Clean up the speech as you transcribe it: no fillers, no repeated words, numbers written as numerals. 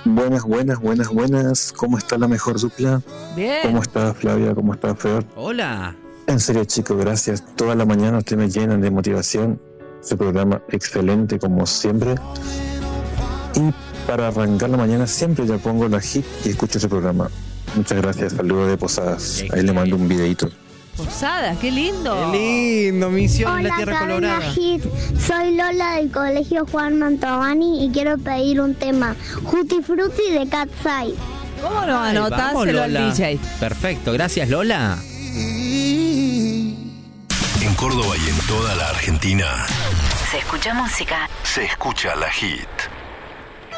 Buenas. ¿Cómo está la mejor dupla? Bien. ¿Cómo está Flavia? ¿Cómo está Fer? Hola. En serio, chicos, gracias. Toda la mañana ustedes me llenan de motivación. Su programa excelente, como siempre. Y para arrancar la mañana siempre ya pongo la hit y escucho ese programa. Muchas gracias. Saludos de Posadas. Ahí le mando un videito. Posadas, qué lindo. Qué lindo, misión en la Hola, Tierra Cadena Colorada. Hit. Soy Lola del Colegio Juan Mantovani y quiero pedir un tema Juti Frutti de Cat's Eye. ¿Cómo no Ay, anotáselo al Lola. DJ? Perfecto, gracias Lola. En Córdoba y en toda la Argentina Se escucha música. se escucha la Hit.